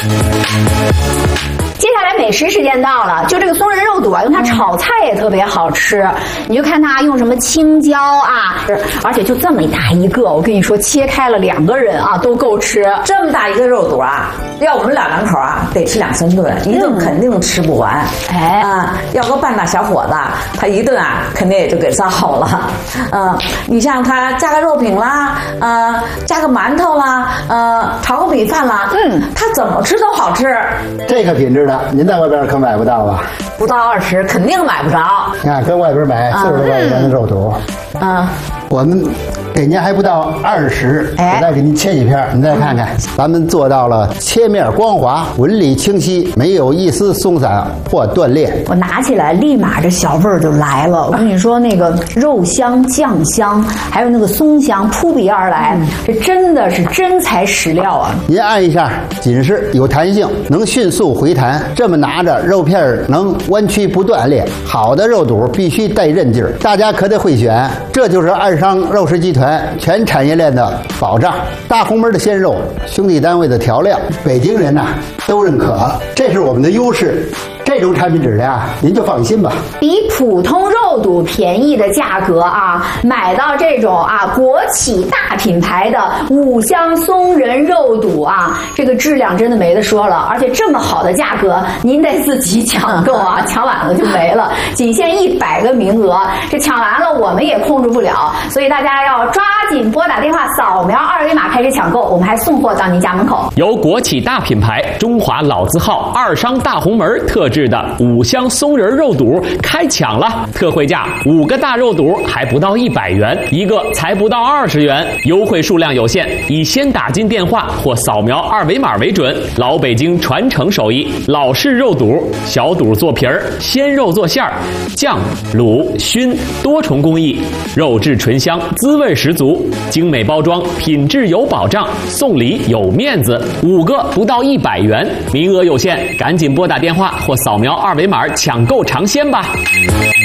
接下来美食时间到了，就这个松仁肉肚啊，用它炒菜也特别好吃。你就看它用什么青椒啊，而且就这么大一个，我跟你说，切开了2个人啊都够吃。 这么大一个肉肚啊，要我们2两口啊，得吃2、3顿，一顿肯定吃不完。 哎啊，要个半大小伙子，他一顿啊，肯定也就给造好了。你像他加个肉饼啦，加个馒头啦，炒个米饭啦，他怎么吃都好吃。 这个品质的，您在外边可买不到吧？ 不到20，肯定买不着。 你看，跟外边买40多块钱的肉肚，我们给您还不到20，我再给您切几片，你再看看，咱们做到了切面光滑，纹理清晰，没有一丝松散或断裂。 我拿起来，立马这小味儿就来了。我跟你说，那个肉香、酱香，还有那个松香扑鼻而来，这真的是真材实料啊！ 您按一下，紧实有弹性，能迅速回弹。这么拿着，肉片能弯曲不断裂。好的肉肚必须带韧劲儿，大家可得会选。这就是二商肉食集团全产业链的保障。大红门的鲜肉，兄弟单位的调料，北京人呐都认可，这是我们的优势。这种产品质量您就放心吧。 比普通肉肚便宜的价格啊，买到这种国企大品牌的5香松仁肉肚啊，这个质量真的没得说了。而且这么好的价格，您得自己抢购啊，抢晚了就没了。仅限100个名额，这抢完了我们也控制不了，所以大家要抓紧拨打电话，扫描2维码开始抢购，我们还送货到您家门口。 由国企大品牌中华老字号二商大红门特制的5香松仁肉肚开抢了，特惠价5个大肉肚还不到100元，一个才不到20元，优惠数量有限，以先打进电话或扫描2维码为准。老北京传承手艺，老式肉肚，小肚做皮儿，鲜肉做馅儿，酱、卤、熏多重工艺，肉质醇香，滋味十足，精美包装，品质有保障，送礼有面子，5个不到100元，名额有限，赶紧拨打电话或扫描2维码抢购尝鲜吧。